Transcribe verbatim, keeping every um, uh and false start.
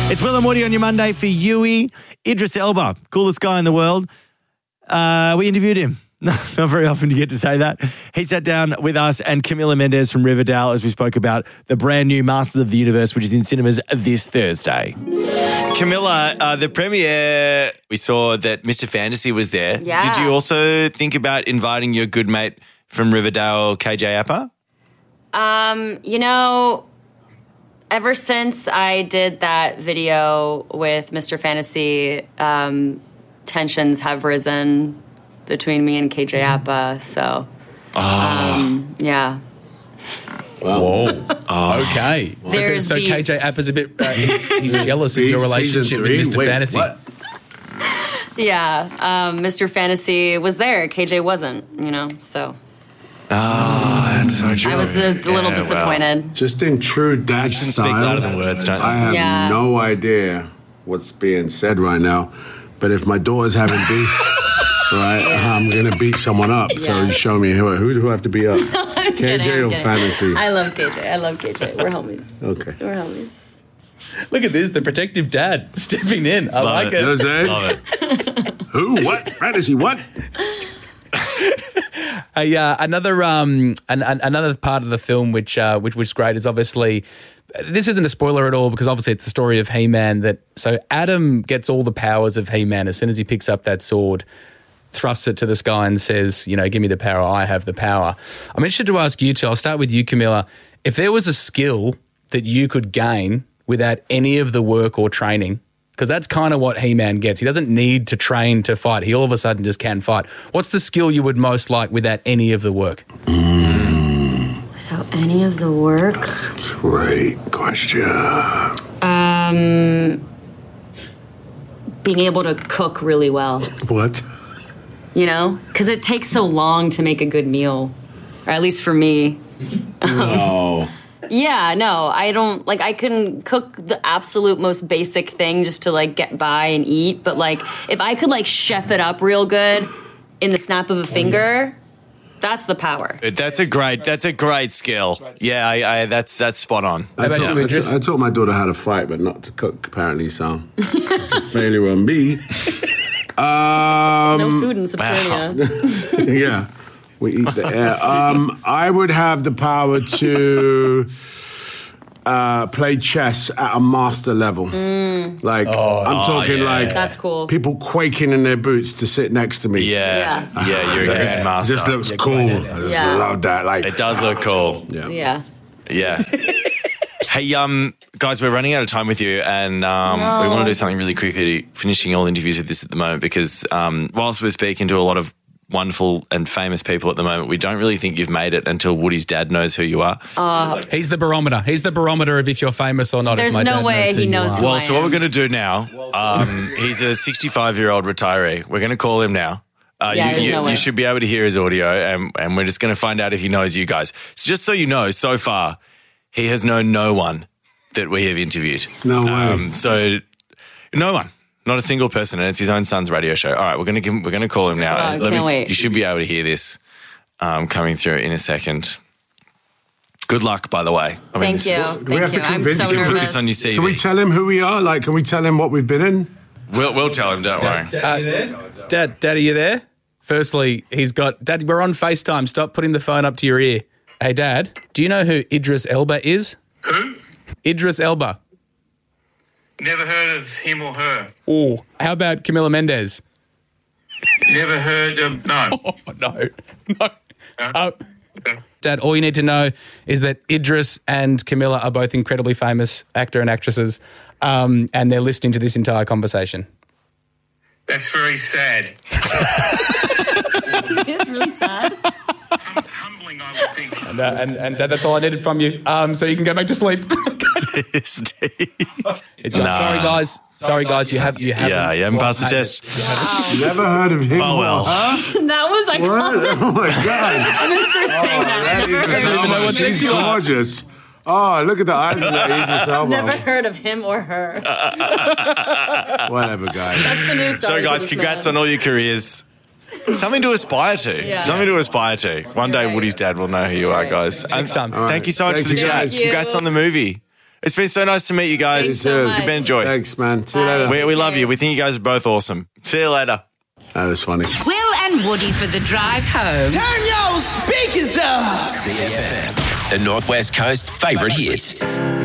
It's Will and Woody on your Monday for Yui. Idris Elba, coolest guy in the world. Uh, we interviewed him. No, not very often do you get to say that. He sat down with us and Camila Mendes from Riverdale as we spoke about the brand new Masters of the Universe, which is in cinemas this Thursday. Camilla, uh, the premiere, we saw that Mister Fantasy was there. Yeah. Did you also think about inviting your good mate from Riverdale, K J Apa? Um, you know, ever since I did that video with Mister Fantasy, um, tensions have risen between me and K J Apa, so, oh. um, yeah. Whoa. Oh. Okay. okay. So beef. K J Apa's a bit, uh, he's, he's jealous of your relationship with Mister Wait, Fantasy. What? Yeah. Um, Mister Fantasy was there. K J wasn't, you know, so. Oh, that's so true. I was, I was a little yeah, disappointed. Well, just in true dad style. Speak louder than words, don't I have yeah. no idea what's being said right now, but if my daughter's having beef, right, I'm going to beat someone up. Yes. So you show me who, who do I have to beat up? I'm K J kidding, or kidding. Fantasy? I love K J. I love K J. We're homies. Okay. We're homies. Look at this, the protective dad stepping in. I Love like it. it. it. Love it. Who? What? Fantasy? What? A, uh, another um, an, an, another part of the film which uh, which was great is obviously, this isn't a spoiler at all because obviously it's the story of He-Man. That so Adam gets all the powers of He-Man as soon as he picks up that sword, thrusts it to the sky and says, you know, give me the power, I have the power. I'm interested to ask you two, I'll start with you, Camilla. If there was a skill that you could gain without any of the work or training, because that's kind of what He-Man gets. He doesn't need to train to fight. He all of a sudden just can fight. What's the skill you would most like without any of the work? Mm. Without any of the work? That's a great question. Um, being able to cook really well. What? You know? Because it takes so long to make a good meal. Or at least for me. No. Yeah, no, I don't, like, I can cook the absolute most basic thing just to, like, get by and eat, but, like, if I could, like, chef it up real good in the snap of a finger, that's the power. That's a great, that's a great skill. Yeah, I, I, that's that's spot on. I taught, I, taught, I taught my daughter how to fight, but not to cook, apparently, so it's a failure on me. Um, no food in Saturnia. Wow. Yeah. We eat the air. Um, I would have the power to uh, play chess at a master level. Mm. Like, oh, I'm talking oh, yeah. like that's cool. People quaking in their boots to sit next to me. Yeah. Yeah, yeah you're a yeah. grandmaster. It just looks cool. I just yeah. love that. Like, it does look cool. Yeah. Yeah. Yeah. Hey, um, guys, we're running out of time with you, and um, no. we want to do something really quickly, finishing all interviews with this at the moment, because um, whilst we're speaking to a lot of wonderful and famous people at the moment, we don't really think you've made it until Woody's dad knows who you are. Uh, He's the barometer. He's the barometer of if you're famous or not. There's if my no dad way knows who he knows you who are. Well, I so what am. we're going to do now, um, he's a sixty-five-year-old retiree. We're going to call him now. Uh, Yeah, you, there's you, no way. you should be able to hear his audio, and, and we're just going to find out if he knows you guys. So just so you know, so far, he has known no one that we have interviewed. No way. Um, so no one. Not a single person, and it's his own son's radio show. All right, we're going to give him, we're going to call him now. Oh, Let can't me, wait. You should be able to hear this um, coming through in a second. Good luck, by the way. I Thank this you. is- Do we have Thank to you. I'm convince so him? Put nervous. this on your C V. Can we tell him who we are? Like, can we tell him what we've been in? We'll, we'll tell him. Don't worry. Uh, Dad, Dad, are you there? Firstly, he's got, Dad, we're on FaceTime. Stop putting the phone up to your ear. Hey, Dad, do you know who Idris Elba is? Who? Idris Elba. Never heard of him or her. Oh, how about Camila Mendes? Never heard of, no. Oh, no, no. No? Uh, Okay. Dad, all you need to know is that Idris and Camilla are both incredibly famous actor and actresses, um, and they're listening to this entire conversation. That's very sad. It's really sad. Hum- humbling, I would think. And, uh, and, and Dad, that's all I needed from you. Um, so you can go back to sleep. Steve. It's Nah. Sorry, guys. Sorry, guys. You have you have. Yeah, you haven't passed the test. Never heard of him. Oh, well. or her? That was What? iconic. Oh my God. I'm going to start saying that. That Never Idris heard, even know Elba, what she's sex you are. gorgeous. Oh, look at the eyes of that Idris Elba. never heard of him or her. Whatever, guys. That's the new So, story guys, for this congrats man. on all your careers. Something to aspire to. Yeah. Something to aspire to. One day, right. Woody's dad will know who you are, guys. Next time. And thank you so much Thank for the you, chat. guys. Thank you. Congrats on the movie. It's been so nice to meet you guys. Thanks so much. You've been enjoyed. Thanks, man. See you later. We, we love you. We think you guys are both awesome. See you later. That was funny. Will and Woody for the drive home. Turn your speakers up. C F M, the Northwest Coast's favourite hits.